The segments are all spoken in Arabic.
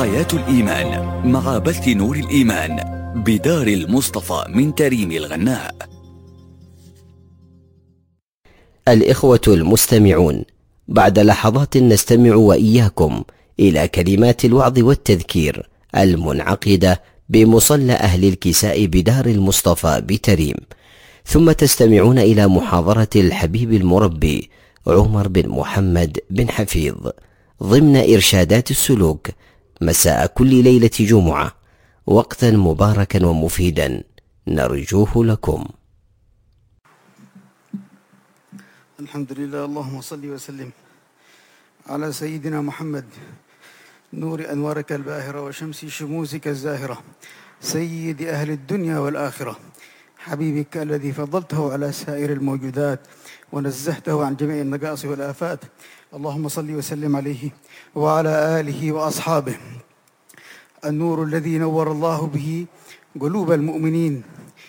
حياة الإيمان مع بث نور الإيمان بدار المصطفى من تريم الغناء. الإخوة المستمعون، بعد لحظات نستمع وإياكم إلى كلمات الوعظ والتذكير المنعقدة بمصلى أهل الكساء بدار المصطفى بتريم، ثم تستمعون إلى محاضرة الحبيب المربي عمر بن محمد بن حفيظ ضمن إرشادات السلوك مساء كل ليلة جمعة، وقتا مباركا ومفيدا نرجوه لكم. الحمد لله، اللهم صل وسلم على سيدنا محمد نور أنوارك الباهرة وشمس شموسك الزاهرة، سيد أهل الدنيا والآخرة، حبيبك الذي فضلته على سائر الموجودات ونزهته عن جميع النقائص والآفات. اللهم صل وسلم عليه وعلى آله وأصحابه، النور الذي نور الله به قلوب المؤمنين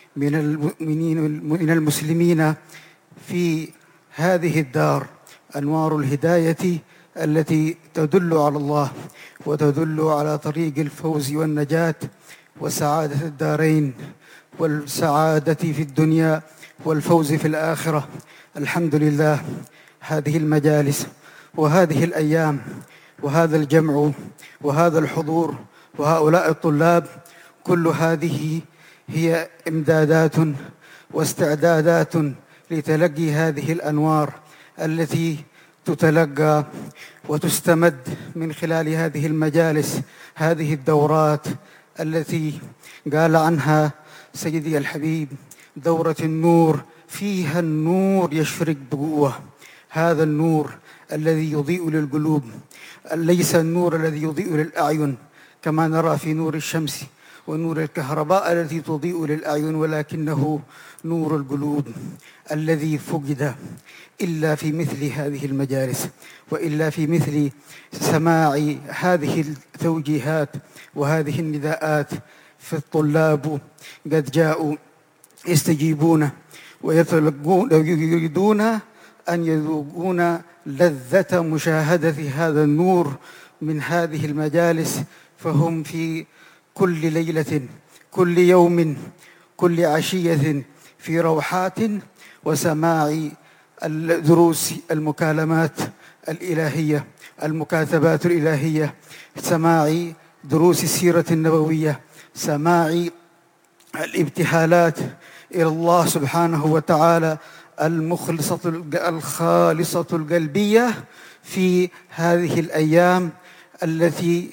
من المسلمين في هذه الدار، أنوار الهداية التي تدل على الله وتدل على طريق الفوز والنجاة وسعادة الدارين والسعادة في الدنيا والفوز في الآخرة. الحمد لله، هذه المجالس وهذه الأيام وهذا الجمع وهذا الحضور وهؤلاء الطلاب، كل هذه هي إمدادات واستعدادات لتلقي هذه الأنوار التي تتلقى وتستمد من خلال هذه المجالس، هذه الدورات التي قال عنها سيدي الحبيب دورة النور، فيها النور يشرق بقوة، هذا النور الذي يضيء للقلوب، ليس النور الذي يضيء للأعين كما نرى في نور الشمس ونور الكهرباء التي تضيء للأعين، ولكنه نور القلوب الذي فقد إلا في مثل هذه المجالس وإلا في مثل سماع هذه التوجيهات وهذه النداءات. فالطلاب قد جاءوا يستجيبون ويطلقون يريدون أن يذوقون لذة مشاهدة هذا النور من هذه المجالس، فهم في كل ليلة كل يوم كل عشية في روحات وسماع الدروس، المكالمات الإلهية، المكاتبات الإلهية، سماع دروس السيرة النبوية، سماع الابتهالات إلى الله سبحانه وتعالى الخالصة القلبية في هذه الأيام التي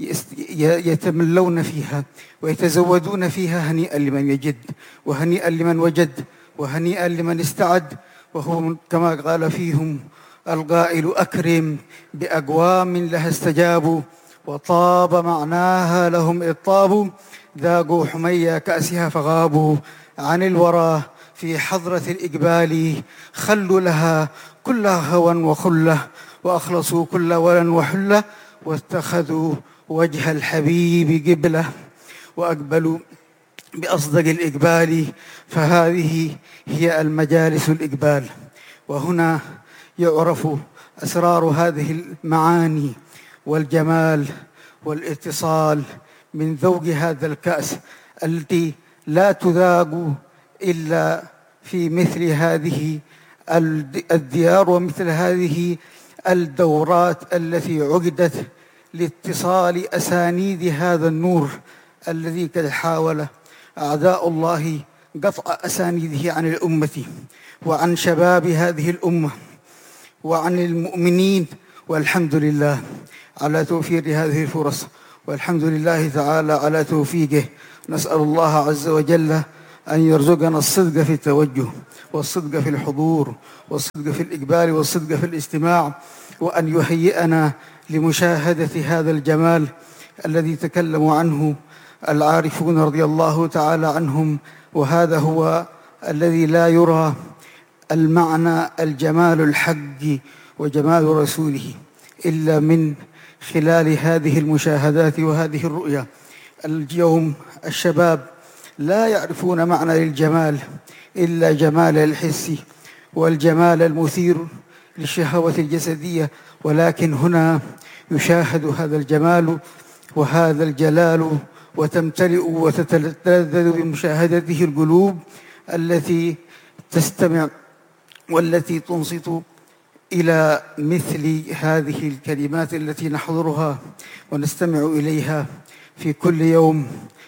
يتملون فيها ويتزودون فيها. هنيئا لمن يجد وهنيئا لمن وجد وهنيئا لمن استعد، وهو كما قال فيهم القائل: أكرم بأقوام لها استجابوا وطاب معناها لهم إطاب، ذاقوا حمية كأسها فغابوا عن الورى في حضرة الإقبال، خلوا لها كل هوى وخلة وأخلصوا كل ولا وحلة، واتخذوا وجه الحبيب قبلة وأقبلوا بأصدق الإقبال. فهذه هي المجالس الإقبال، وهنا يعرف أسرار هذه المعاني والجمال والاتصال من ذوق هذا الكأس التي لا تذاق إلا في مثل هذه الديار ومثل هذه الدورات التي عقدت لاتصال أسانيد هذا النور الذي قد حاول أعداء الله قطع أسانيده عن الأمة وعن شباب هذه الأمة وعن المؤمنين. والحمد لله على توفير هذه الفرص، والحمد لله تعالى على توفيقه. نسأل الله عز وجل أن يرزقنا الصدق في التوجه والصدق في الحضور والصدق في الإقبال والصدق في الاستماع، وأن يهيئنا لمشاهدة هذا الجمال الذي تكلموا عنه العارفون رضي الله تعالى عنهم. وهذا هو الذي لا يرى المعنى الجمال الحق وجمال رسوله إلا من خلال هذه المشاهدات وهذه الرؤيا. اليوم الشباب لا يعرفون معنى للجمال إلا جمال الحس والجمال المثير للشهوة الجسدية، ولكن هنا يشاهد هذا الجمال وهذا الجلال وتمتلئ وتتلذذ بمشاهدته القلوب التي تستمع والتي تنصت إلى مثل هذه الكلمات التي نحضرها ونستمع إليها في كل يوم.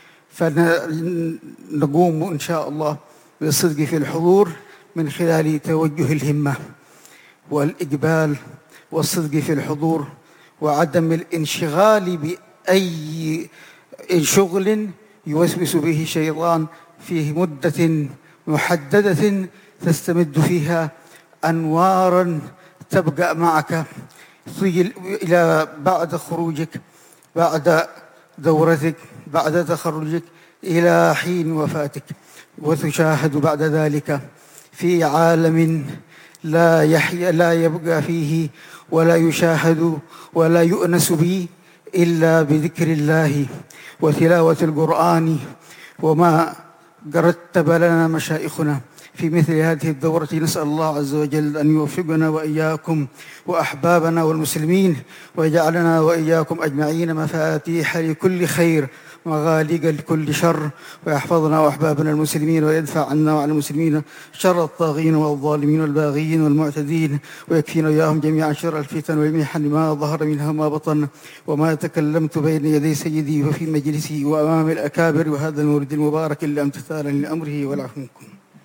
فنقوم إن شاء الله بالصدق في الحضور من خلال توجه الهمة والإقبال والصدق في الحضور وعدم الانشغال بأي شغل يوسوس به الشيطان في مدة محددة تستمد فيها أنوارا تبقى معك إلى بعد خروجك، بعد دورتك، بعد تخرجك، إلى حين وفاتك، وتشاهد بعد ذلك في عالم لا يحيا لا يبقى فيه ولا يشاهد ولا يؤنس به إلا بذكر الله وتلاوة القرآن وما رتب لنا مشايخنا في مثل هذه الدورة. نسأل الله عز وجل أن يوفقنا وإياكم وأحبابنا والمسلمين ويجعلنا وإياكم أجمعين مفاتيح لكل خير مغاليق لكل شر، ويحفظنا وأحبابنا المسلمين ويدفع عنا وعن المسلمين شر الطاغين والظالمين والباغين والمعتدين، ويكفينا إياهم جميعا شر الفتن والمحن ما ظهر منها وما بطن. وما تكلمت بين يدي سيدي وفي مجلسه وأمام الأكابر وهذا المورد المبارك إلا امتثالا لأمره والعفو منكم.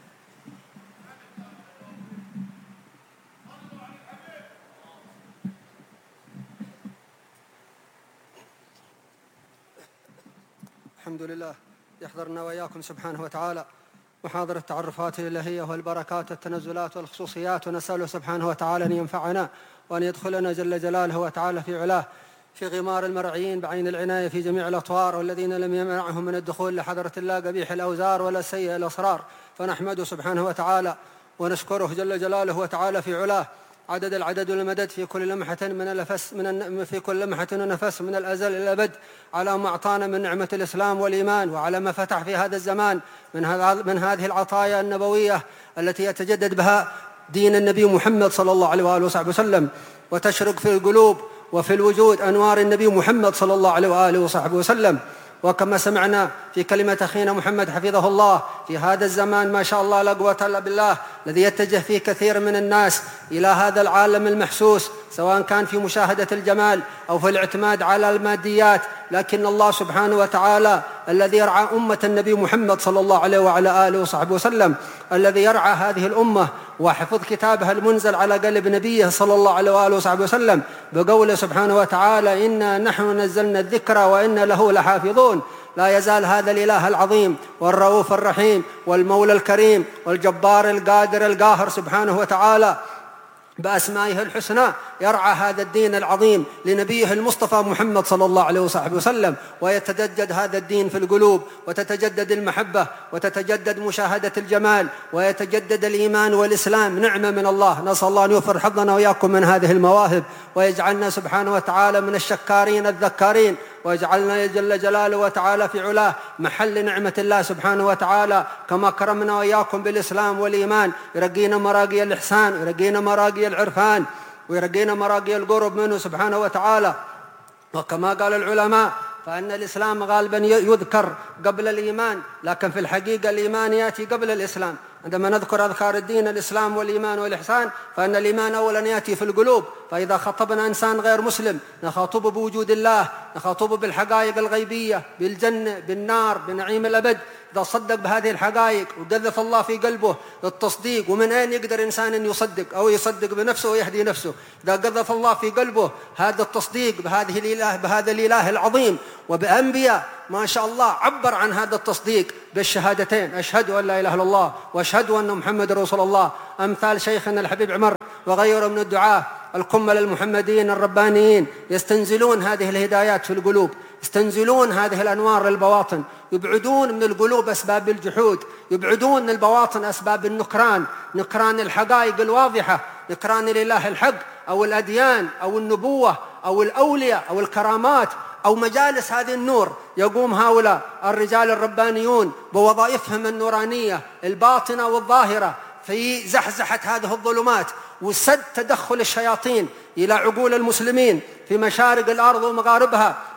الحمد لله يحضرنا وإياكم سبحانه وتعالى محاضرة التعرفات الإلهية والبركات والتنزلات والخصوصيات، ونسأله سبحانه وتعالى أن ينفعنا وأن يدخلنا جل جلاله وتعالى في علاه في غمار المرعيين بعين العناية في جميع الأطوار، والذين لم يمنعهم من الدخول لحضرة الله قبيح الأوزار ولا سيء الأسرار. فنحمده سبحانه وتعالى ونشكره جل جلاله وتعالى في علاه عدد العدد والمدد في كل لمحة في كل لمحة ونفس من الأزل إلى الأبد على ما أعطانا من نعمة الإسلام والإيمان، وعلى ما فتح في هذا الزمان من هذه العطايا النبوية التي يتجدد بها دين النبي محمد صلى الله عليه وآله وصحبه وسلم، وتشرق في القلوب وفي الوجود أنوار النبي محمد صلى الله عليه وآله وصحبه وسلم. وكما سمعنا في كلمة أخينا محمد حفظه الله في هذا الزمان ما شاء الله لا قوة إلا بالله الذي يتجه فيه كثير من الناس إلى هذا العالم المحسوس، سواء كان في مشاهدة الجمال أو في الاعتماد على الماديات، لكن الله سبحانه وتعالى الذي يرعى أمة النبي محمد صلى الله عليه وعلى آله وصحبه وسلم، الذي يرعى هذه الأمة وحفظ كتابها المنزل على قلب نبيه صلى الله عليه وآله وصحبه وسلم بقوله سبحانه وتعالى: إنا نحن نزلنا الذكر وإنا له لحافظون. لا يزال هذا الإله العظيم والرؤوف الرحيم والمولى الكريم والجبار القادر القاهر سبحانه وتعالى بأسمائه الحسنى يرعى هذا الدين العظيم لنبيه المصطفى محمد صلى الله عليه وصحبه وسلم، ويتجدد هذا الدين في القلوب وتتجدد المحبة وتتجدد مشاهدة الجمال ويتجدد الإيمان والإسلام، نعمة من الله. نسأل الله أن يوفر حظنا وإياكم من هذه المواهب ويجعلنا سبحانه وتعالى من الشكارين الذكارين، ويجعلنا جل جلاله وتعالى في علاه محل نعمة الله سبحانه وتعالى، كما كرمنا وإياكم بالإسلام والإيمان، يرقينا مراقي الإحسان ويرقينا مراقي العرفان ويرقينا مراقي القرب منه سبحانه وتعالى. وكما قال العلماء فإن الإسلام غالبا يذكر قبل الإيمان، لكن في الحقيقة الإيمان يأتي قبل الإسلام. عندما نذكر أذكار الدين الإسلام والإيمان والإحسان فإن الإيمان أولا يأتي في القلوب، فإذا خطبنا إنسان غير مسلم نخاطبه بوجود الله، نخاطبه بالحقائق الغيبية، بالجنة، بالنار، بنعيم الأبد. إذا صدق بهذه الحقائق وقذف الله في قلبه التصديق، ومن أين يقدر إنسان أن يصدق أو يصدق بنفسه ويهدي نفسه؟ إذا قذف الله في قلبه هذا التصديق بهذا الإله العظيم وبأنبياء ما شاء الله عبر عن هذا التصديق بالشهادتين: أشهد أن لا إله إلا الله وأشهد أن محمد رسول الله، أمثال شيخنا الحبيب عمر وغيره من الدعاة القمل المحمديين الربانيين يستنزلون هذه الهدايات في القلوب، يستنزلون هذه الأنوار للبواطن، يبعدون من القلوب أسباب الجحود، يبعدون من البواطن أسباب النكران، نكران الحقائق الواضحة، نكران الإله الحق أو الأديان أو النبوة أو الأولياء أو الكرامات أو مجالس هذه النور. يقوم هؤلاء الرجال الربانيون بوظائفهم النورانية الباطنة والظاهرة في زحزحة هذه الظلمات وسد تدخل الشياطين إلى عقول المسلمين في مشارق الأرض ومغاربها،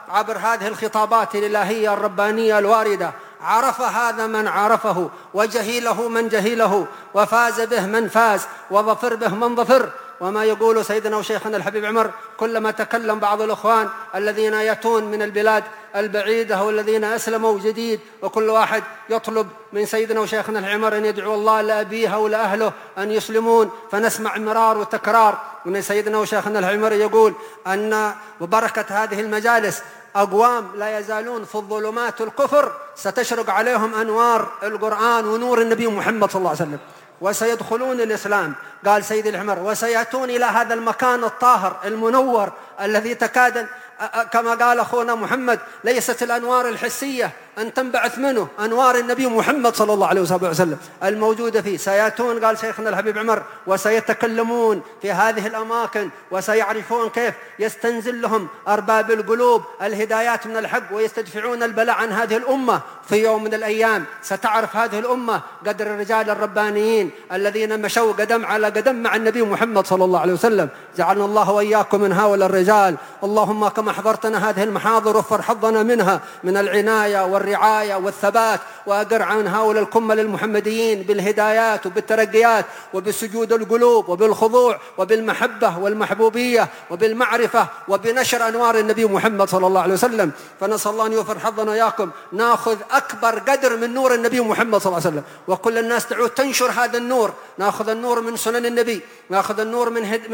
عبر هذه الخطابات الإلهية الربانية الواردة. عرف هذا من عرفه، وجهيله من جهيله، وفاز به من فاز، وظفر به من ظفر. وما يقول سيدنا وشيخنا الحبيب عمر، كلما تكلم بعض الأخوان الذين يأتون من البلاد البعيدة والذين أسلموا جديد، وكل واحد يطلب من سيدنا وشيخنا العمر أن يدعو الله لأبيه ولأهله أن يسلمون، فنسمع مرار وتكرار من سيدنا وشيخنا العمر يقول أن ببركة هذه المجالس أقوام لا يزالون في الظلمات الكفر ستشرق عليهم أنوار القرآن ونور النبي محمد صلى الله عليه وسلم، وسيدخلون الإسلام. قال سيد العمر وسيأتون إلى هذا المكان الطاهر المنور الذي تكاد كما قال أخونا محمد ليست الأنوار الحسية أن تنبعث منه، أنوار النبي محمد صلى الله عليه وسلم الموجودة فيه. سيأتون قال شيخنا الحبيب عمر وسيتكلمون في هذه الأماكن، وسيعرفون كيف يستنزل لهم أرباب القلوب الهدايات من الحق، ويستدفعون البلاء عن هذه الأمة. في يوم من الأيام ستعرف هذه الأمة قدر الرجال الربانيين الذين مشوا قدم على قدم مع النبي محمد صلى الله عليه وسلم. جعلنا الله وإياكم من هؤلاء الرجال. اللهم كما حضرتنا هذه المحاضر وفر حظنا منها من العناية والرعاية والثبات، وأقر عن هؤلاء الكمل المحمديين بالهدايات وبالترقيات وبسجود القلوب وبالخضوع وبالمحبة والمحبوبية وبالمعرفة وبنشر أنوار النبي محمد صلى الله عليه وسلم. فنسأل الله أن يوفر حظنا وإياكم نأخذ أكبر قدر من نور النبي محمد صلى الله عليه وسلم، وكل الناس تعود تنشر هذا النور. نأخذ النور من سنن النبي، نأخذ النور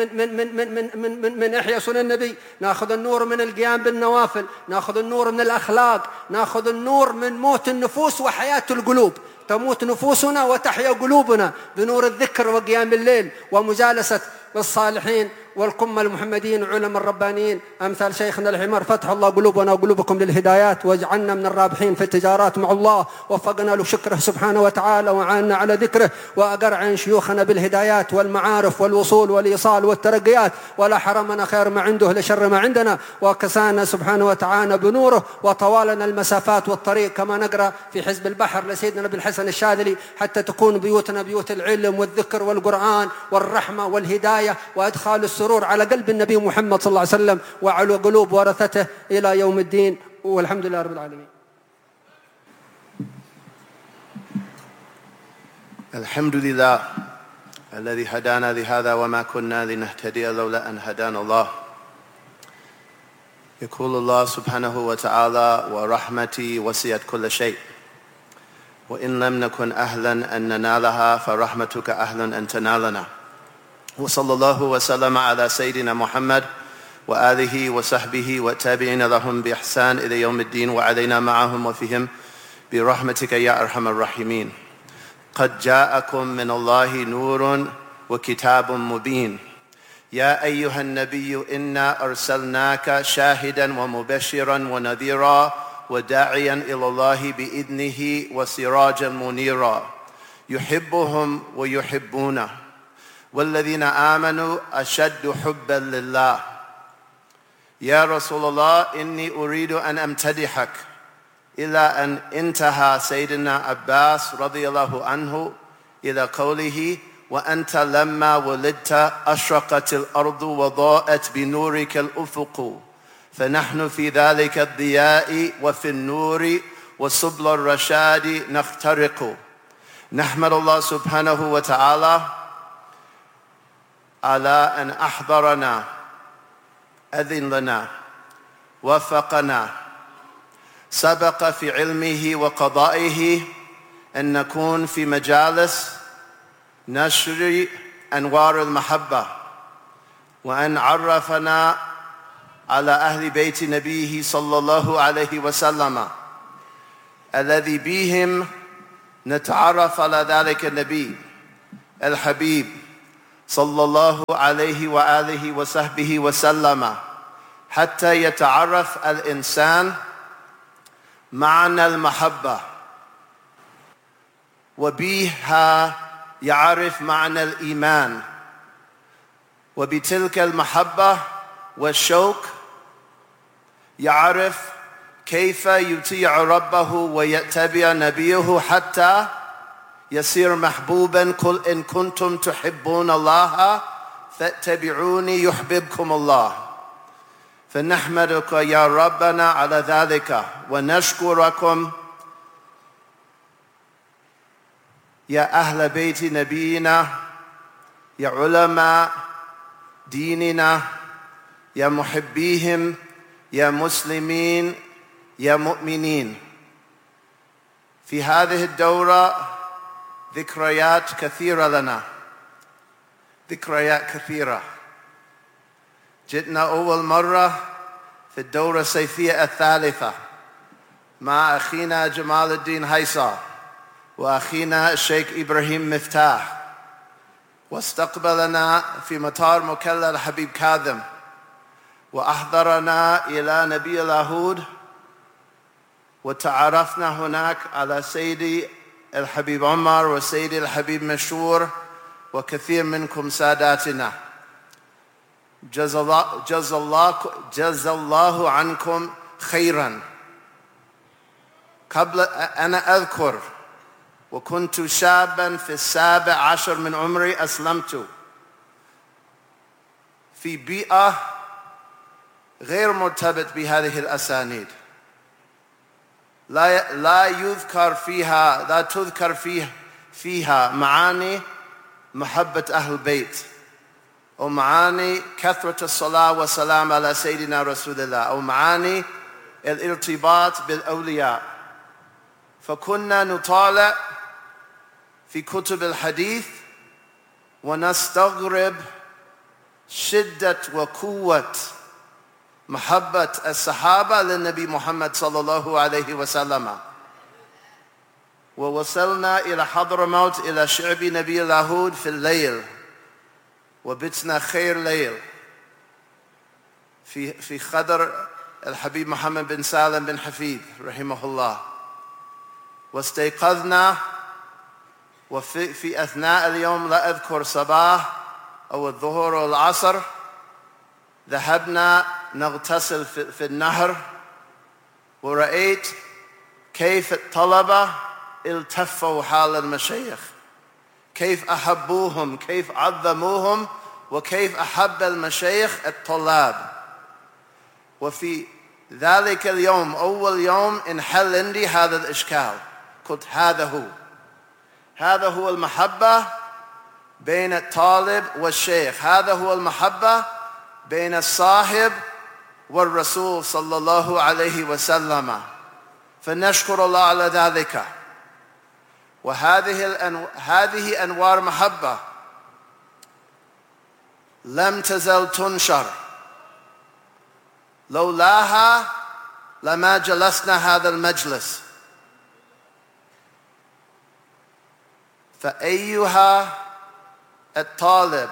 من إحياء سنن النبي، نأخذ النور من القيام بالنوافل، نأخذ النور من الأخلاق، نأخذ النور من موت النفوس وحياة القلوب. تموت نفوسنا وتحيا قلوبنا بنور الذكر وقيام الليل ومجالسة الصالحين والقمة المحمديين وعلماء الربانيين أمثال شيخنا العمر. فتح الله قلوبنا وقلوبكم للهدايات، واجعلنا من الرابحين في التجارات مع الله، وفقنا لشكره سبحانه وتعالى وعاننا على ذكره، وأقر عن شيوخنا بالهدايات والمعارف والوصول والإيصال والترقيات، ولا حرمنا خير ما عنده لشر ما عندنا، وكسانا سبحانه وتعالى بنوره، وطوالنا المسافات والطريق كما نقرأ في حزب البحر لسيدنا أبي الحسن الشاذلي، حتى تكون بيوتنا بيوت العلم والذكر والقرآن والرحمة والهداية، وأدخال السرور على قلب النبي محمد صلى الله عليه وسلم وعلى قلوب ورثته إلى يوم الدين، والحمد لله رب العالمين. الحمد لله الذي هدانا لهذا وما كنا لنهتدي لولا أن هدانا الله. يقول الله سبحانه وتعالى ورحمتي وسعت كل شيء وإن لم نكن أهلا أن ننالها فرحمتك أهل أن تنالنا. وصلى الله وسلم على سيدنا محمد وآله وصحبه والتابعين لهم بإحسان إلى يوم الدين، وعلينا معهم وفيهم برحمتك يا أرحم الراحمين. قد جاءكم من الله نور وكتاب مبين. يا أيها النبي إنا أرسلناك شاهدا ومبشرا ونذيرا وداعيا إلى الله بإذنه وسراجا منيرا يحبهم ويحبونه والذين آمنوا أشد حبا لله. يا رسول الله إني أريد أن أمتدحك، إلى أن انتهى سيدنا عباس رضي الله عنه إلى قوله وأنت لما ولدت أشرقت الأرض وضاءت بنورك الأفق، فنحن في ذلك الضياء وفي النور وسبل الرشاد نخترق. نحمد الله سبحانه وتعالى على أن أحضرنا، أذن لنا، وفقنا، سبق في علمه وقضائه أن نكون في مجالس نشر أنوار المحبة، وأن عرفنا على أهل بيت نبيه صلى الله عليه وسلم الذي بهم نتعرف على ذلك النبي الحبيب صلى الله عليه وآله وصحبه وسلم، حتى يتعرف الإنسان معنى المحبة، وبها يعرف معنى الإيمان، وبتلك المحبة والشوق يعرف كيف يطيع ربه ويتبع نبيه حتى يصير محبوبا. قل إن كنتم تحبون الله فاتبعوني يحببكم الله. فنحمدك يا ربنا على ذلك ونشكركم يا أهل بيت نبينا، يا علماء ديننا، يا محبيهم، يا مسلمين، يا مؤمنين. في هذه الدورة ذكريات كثيرة لنا، ذكريات كثيرة. جئنا أول مرة في الدورة الصيفية الثالثة مع أخينا جمال الدين هيصة وأخينا الشيخ إبراهيم مفتاح، واستقبلنا في مطار مكلا الحبيب كاظم، وأحضرنا إلى نبي اللاهود، وتعرفنا هناك على سيدي الحبيب عمر وسيدي الحبيب مشهور وكثير منكم ساداتنا. جزا الله عنكم خيرا. قبل أنا أذكر وكنت شابا في 17 من عمري أسلمت في بيئة غير مرتبط بهذه الأسانيد، لا تذكر فيها معاني محبة أهل البيت، أو معاني كثرة الصلاة والسلام على سيدنا رسول الله، أو معاني الارتباط بالأولياء. فكنا نطالع في كتب الحديث ونستغرب شدة وقوة محبة الصحابة للنبي محمد صلى الله عليه وسلم. ووصلنا إلى حضرموت إلى شعب نبي اللاهود في الليل، وبتنا خير ليل في خدر الحبيب محمد بن سالم بن حفيد رحمه الله. واستيقظنا، وفي أثناء اليوم لا أذكر صباح أو الظهر أو العصر، ذهبنا نغتسل في النهر، ورأيت كيف الطلبة التفوا حول المشايخ، كيف أحبوهم، كيف عظموهم، وكيف أحب المشايخ الطلاب. وفي ذلك اليوم أول يوم انحل عندي هذا الإشكال. قلت هذا هو المحبة بين الطالب والشيخ، هذا هو المحبة بين الصاحب والرسول صلى الله عليه وسلم. فنشكر الله على ذلك. وهذه أنوار محبة لم تزل تنشر، لولاها لما جلسنا هذا المجلس. فأيها الطالب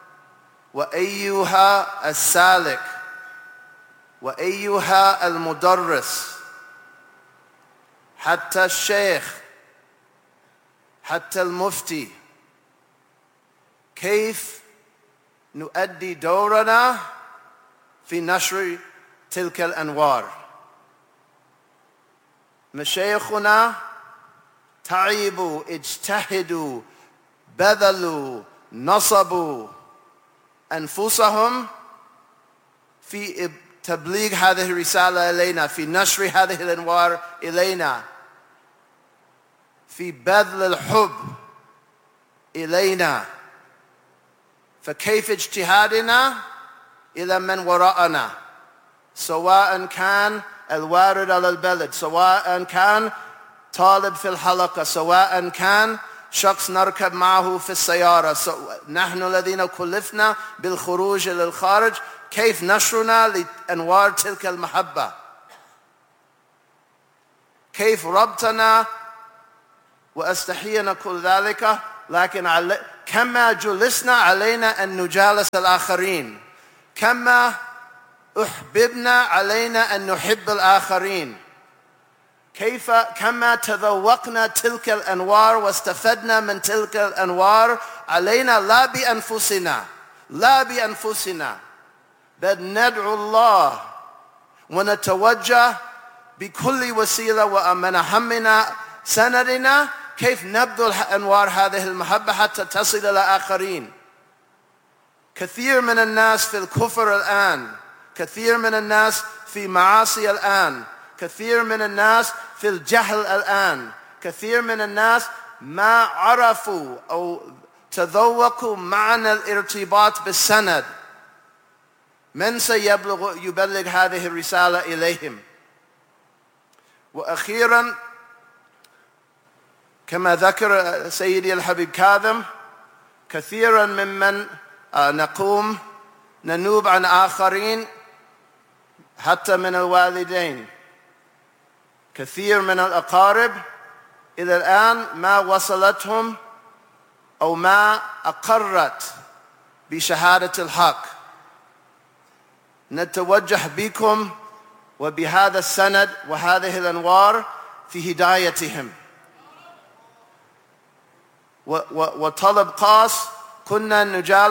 وأيها السالك وأيها المدرس، حتى الشيخ، حتى المفتي، كيف نؤدي دورنا في نشر تلك الأنوار؟ مشايخنا تعبوا، اجتهدوا، بذلوا، نصبوا أنفسهم في تبليغ هذه الرسالة إلينا، في نشر هذه الأنوار إلينا، في بذل الحب إلينا. فكيف اجتهادنا إلى من وراءنا، سواء كان الوارد على البلد، سواء كان طالب في الحلقة، سواء كان شخص نركب معه في السيارة، نحن الذين كلفنا بالخروج إلى الخارج، كيف نشرنا لأنوار تلك المحبة، كيف ربطنا. وأستحي أن أقول ذلك، لكن كما جلسنا علينا أن نجالس الآخرين، كما أحببنا علينا أن نحب الآخرين، كما تذوقنا تلك الأنوار واستفدنا من تلك الأنوار، علينا لا بأنفسنا بل ندعو الله ونتوجه بكل وسيلة، ومن همنا سندنا كيف نبذل أنوار هذه المحبة حتى تصل إلى آخرين. كثير من الناس في الكفر الآن، كثير من الناس في معاصي الآن، كثير من الناس في الجهل الآن، كثير من الناس ما عرفوا أو تذوقوا معنى الارتباط بالسند. من سيبلغ هذه الرسالة إليهم؟ وأخيرا كما ذكر سيدي الحبيب كاظم، كثيرا ممن ننوب عن آخرين حتى من الوالدين، كثير من الأقارب إلى الآن ما وصلتهم أو ما أقرت بشهادة الحق. نتوجه بكم وبهذا السند وهذه الأنوار في هدايتهم. وطلب خاص، كنا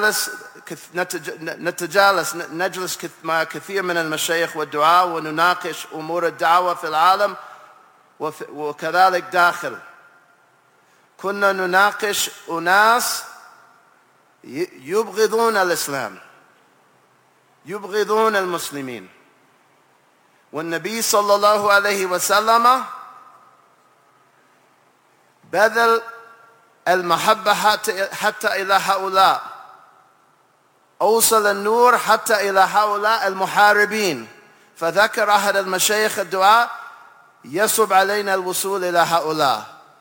نجلس مع كثير من المشايخ والدعاة ونناقش أمور الدعوة في العالم وكذلك داخل. كنا نناقش أناس يبغضون الإسلام، يبغضون المسلمين، والنبي صلى الله عليه وسلم بذل المحبة حتى إلى هؤلاء، أوصل النور حتى إلى هؤلاء المحاربين. فذكر أحد المشايخ الدعاء يصعب علينا الوصول إلى هؤلاء،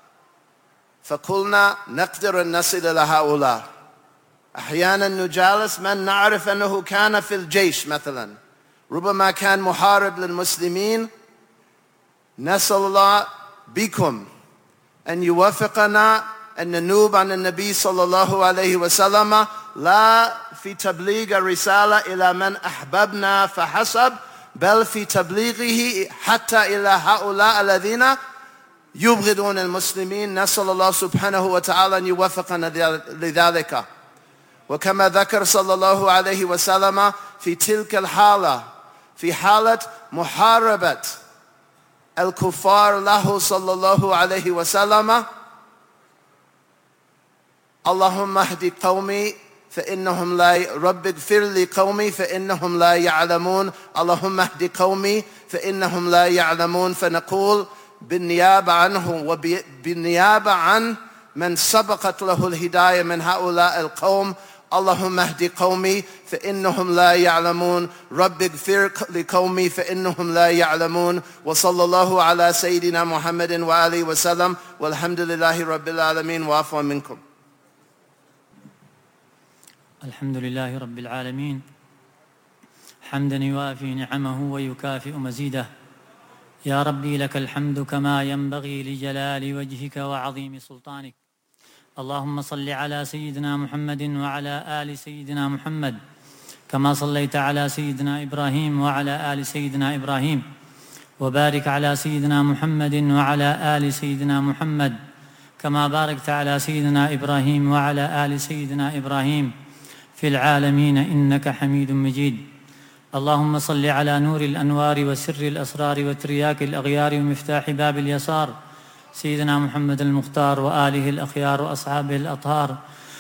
فقلنا نقدر أن نصل إلى هؤلاء. أحيانا نجالس من نعرف أنه كان في الجيش مثلا، ربما كان محارب للمسلمين. نسأل الله بكم أن يوفقنا أن ننوب عن النبي صلى الله عليه وسلم، لا في تبليغ الرسالة إلى من أحببنا فحسب، بل في تبليغه حتى إلى هؤلاء الذين يبغضون المسلمين. نسأل الله سبحانه وتعالى أن يوفقنا لذلك. وكما ذكر صلى الله عليه وسلم في تلك الحالة، في حالة محاربة الكفار له صلى الله عليه وسلم: اللهم اهد قومي فإنهم لا رب اغفر لي قومي فإنهم لا يعلمون، اللهم اهد قومي فإنهم لا يعلمون. فنقول بالنيابة عنه وبالنيابة عن من سبقت له الهداية من هؤلاء القوم: اللهم اهد قومي فإنهم لا يعلمون، رب اغفر لقومي فإنهم لا يعلمون. وصلى الله على سيدنا محمد وآله وسلم، والحمد لله رب العالمين، وعفوا منكم. الحمد لله رب العالمين، حمدا يوافي نعمه ويكافئ مزيده. يا ربي لك الحمد كما ينبغي لجلال وجهك وعظيم سلطانك. اللهم صل على سيدنا محمد وعلى آل سيدنا محمد كما صليت على سيدنا إبراهيم وعلى آل سيدنا إبراهيم، وبارك على سيدنا محمد وعلى آل سيدنا محمد كما باركت على سيدنا إبراهيم وعلى آل سيدنا إبراهيم في العالمين إنك حميد مجيد. اللهم صل على نور الأنوار وسر الأسرار وترياك الأغيار ومفتاح باب اليسار سيدنا محمد المختار وآله الأخيار وأصحابه الأطهار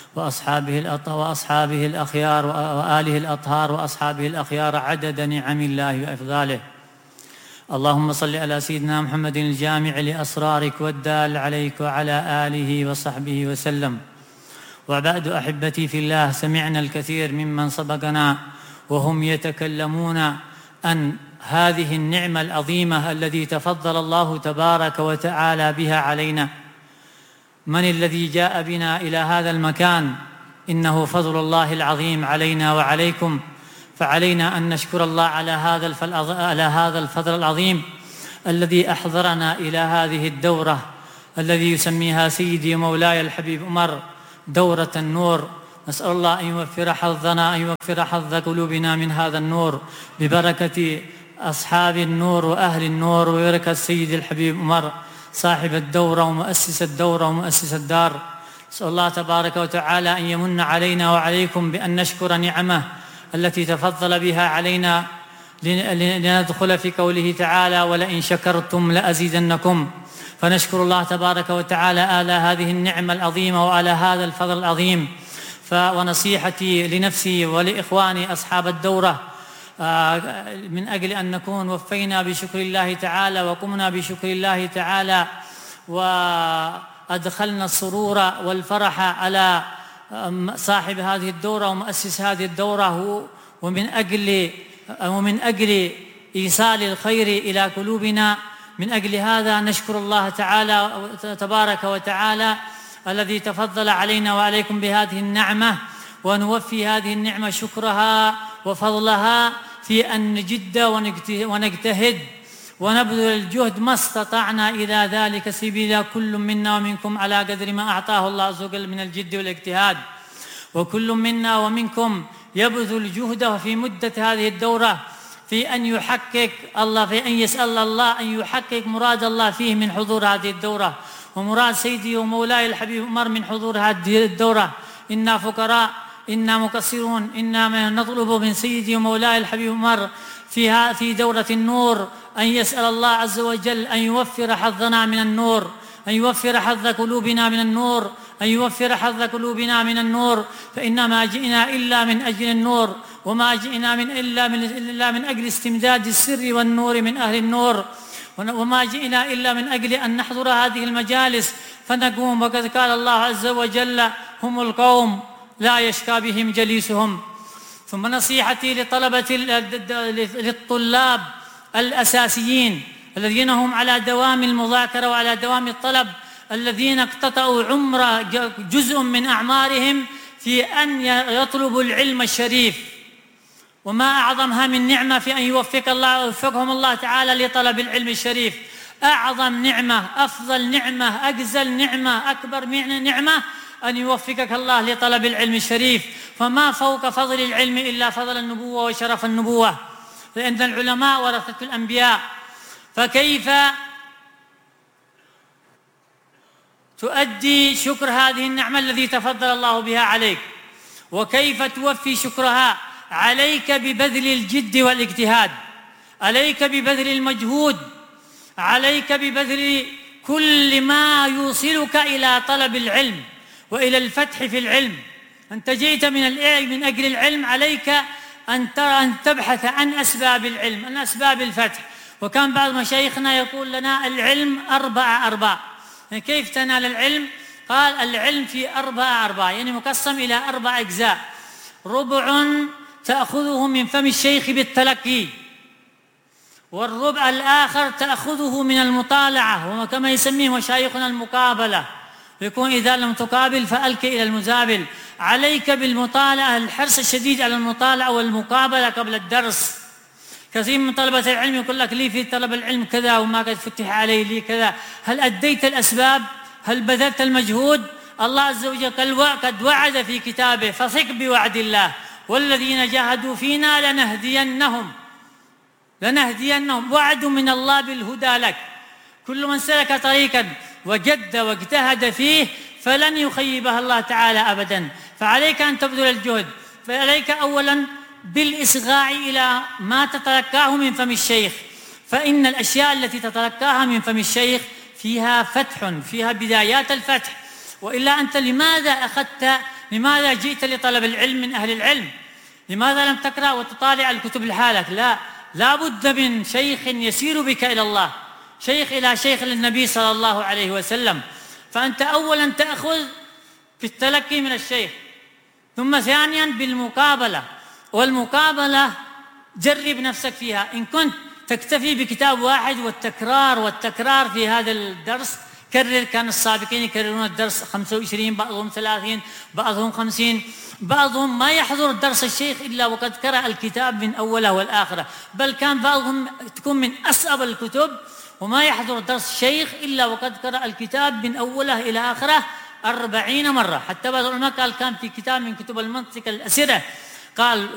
وأصحابه الأخيار وآله الأطهار وأصحابه الأخيار عدد نعم الله وأفضاله. اللهم صل على سيدنا محمد الجامع لأسرارك والدال عليك وعلى آله وصحبه وسلم. وبعد أحبتي في الله، سمعنا الكثير ممن سبقنا وهم يتكلمون عن هذه النعمة العظيمة التي تفضل الله تبارك وتعالى بها علينا. من الذي جاء بنا إلى هذا المكان؟ إنه فضل الله العظيم علينا وعليكم، فعلينا أن نشكر الله على هذا الفضل العظيم الذي أحضرنا إلى هذه الدورة الذي يسميها سيدي ومولاي الحبيب عمر دورة النور. نسأل الله أن يوفر حظنا، أن يوفر حظ قلوبنا من هذا النور ببركة أصحاب النور وأهل النور، وبركة السيد الحبيب عمر صاحب الدورة ومؤسس الدورة ومؤسس الدار. نسأل الله تبارك وتعالى أن يمن علينا وعليكم بأن نشكر نعمه التي تفضل بها علينا، لندخل في قوله تعالى: ولئن شكرتم لأزيدنكم. فنشكر الله تبارك وتعالى على هذه النعمة العظيمة وعلى هذا الفضل العظيم. ونصيحتي لنفسي ولإخواني أصحاب الدورة: من أجل أن نكون وفينا بشكر الله تعالى وقمنا بشكر الله تعالى وأدخلنا السرور والفرح على صاحب هذه الدورة ومؤسس هذه الدورة، ومن أجل إيصال الخير إلى قلوبنا. من أجل هذا نشكر الله تعالى تبارك وتعالى الذي تفضل علينا وعليكم بهذه النعمة، ونوفي هذه النعمة شكرها وفضلها في أن نجد ونجتهد ونبذل الجهد ما استطعنا إلى ذلك سبيلا، كل منا ومنكم على قدر ما أعطاه الله عز وجل من الجد والاجتهاد، وكل منا ومنكم يبذل جهده في مدة هذه الدورة في أن يحقق الله، في أن يسأل الله أن يحقق مراد الله فيه من حضور هذه الدورة، ومراد سيدي ومولاي الحبيب عمر من حضور هذه الدورة. إنا فقراء، إنا مقصرون، إنا نطلب من سيدي ومولاي الحبيب عمر في دورة النور أن يسأل الله عز وجل أن يوفر حظنا من النور، أن يوفر حظ قلوبنا من النور، أن يوفر حظ قلوبنا من النور، فإنما جئنا إلا من أجل النور، وما جئنا إلا من أجل استمداد السر والنور من أهل النور، وما جئنا إلا من أجل أن نحضر هذه المجالس فنقوم. وقد قال الله عز وجل: هم القوم لا يشكى بهم جليسهم. ثم نصيحتي للطلاب الأساسيين الذين هم على دوام المذاكرة وعلى دوام الطلب، الذين اقتطعوا جزء من أعمارهم في أن يطلبوا العلم الشريف، وما أعظمها من نعمة في أن يوفقهم الله تعالى لطلب العلم الشريف. أعظم نعمة، أفضل نعمة، أجزل نعمة، أكبر نعمة أن يوفقك الله لطلب العلم الشريف. فما فوق فضل العلم إلا فضل النبوة وشرف النبوة، لأن العلماء ورثة الأنبياء. فكيف تؤدي شكر هذه النعمة التي تفضل الله بها عليك؟ وكيف توفي شكرها؟ عليك ببذل الجد والاجتهاد، عليك ببذل المجهود، عليك ببذل كل ما يوصلك إلى طلب العلم وإلى الفتح في العلم. أنت جئت من أجل العلم، عليك أن تبحث عن أسباب العلم، عن أسباب الفتح. وكان بعض مشايخنا يقول لنا: العلم أربع. يعني كيف تنال العلم؟ قال: العلم في أربع، يعني مقسم إلى 4 أجزاء. ربع تأخذه من فم الشيخ بالتلقي، والربع الآخر تأخذه من المطالعة، وكما يسميه مشايخنا المقابلة، يكون إذا لم تقابل فألك إلى المزابل. عليك بالمطالعة، الحرص الشديد على المطالعة والمقابلة قبل الدرس. كثير من طلبة العلم يقول لك: لي في طلب العلم كذا وما قد فتح علي لي كذا. هل أديت الأسباب؟ هل بذلت المجهود؟ الله عز وجل قد وعد في كتابه: فثق بوعد الله، والذين جاهدوا فينا لنهدينهم. وعد من الله بالهدى لك. كل من سلك طريقا وجد واجتهد فيه فلن يخيبها الله تعالى أبدا. فعليك أن تبذل الجهد. فعليك أولا بالإصغاء إلى ما تتلقاه من فم الشيخ، فإن الأشياء التي تتلقاها من فم الشيخ فيها فتح، فيها بدايات الفتح. وإلا أنت لماذا جئت لطلب العلم من أهل العلم؟ لماذا لم تقرأ وتطالع الكتب لحالك؟ لا بد من شيخ يسير بك إلى الله، شيخ إلى شيخ للنبي صلى الله عليه وسلم. فأنت أولا تأخذ بالتلقي من الشيخ، ثم ثانيا بالمقابلة. والمقابلة جرب نفسك فيها. إن كنت تكتفي بكتاب واحد والتكرار في هذا الدرس، كرر. كان السابقين يكررون الدرس 25، بعضهم 30، بعضهم 50، بعضهم ما يحضر درس الشيخ إلا وقد قرأ الكتاب من أوله والآخرة، بل كان بعضهم تكون من أصعب الكتب وما يحضر درس الشيخ إلا وقد قرأ الكتاب من أوله إلى آخره 40 مرة. حتى بعض العلماء قال كان في كتاب من كتب المنطق الأسرة قال